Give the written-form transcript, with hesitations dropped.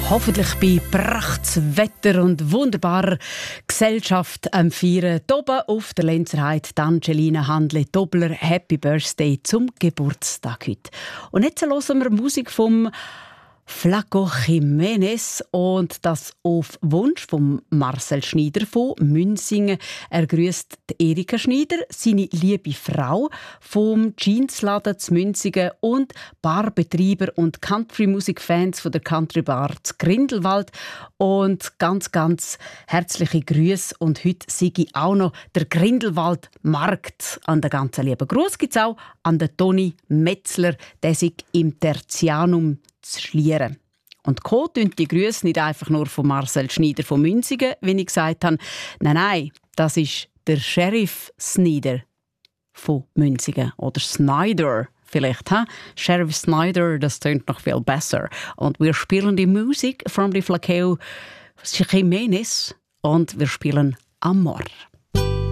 Hoffentlich bei Prachtswetter und wunderbarer Gesellschaft am Feiern. Oben auf der Lenzer Heide Angelina Handle-Dobler. Happy Birthday zum Geburtstag heute. Und jetzt hören wir Musik vom Flaco Jiménez und das auf Wunsch von Marcel Schneider von Münsingen. Er grüßt Erika Schneider, seine liebe Frau vom Jeansladen zu Münsingen und Barbetreiber und Country-Musik-Fans von der Country Bar zu Grindelwald. Und ganz, ganz herzliche Grüße. Und heute sehe ich auch noch der Grindelwald-Markt an der ganzen lieben Gruß gibt es auch an den Toni Metzler, der sich im Tertianum zu schlieren. Und Co. die Grüße nicht einfach nur von Marcel Schneider von Münsingen, wie ich gesagt habe. Nein, das ist der Sheriff Snyder von Münsingen. Oder Snyder vielleicht. Sheriff Snyder, das klingt noch viel besser. Und wir spielen die Musik von die Flaco Jiménez und wir spielen Amor.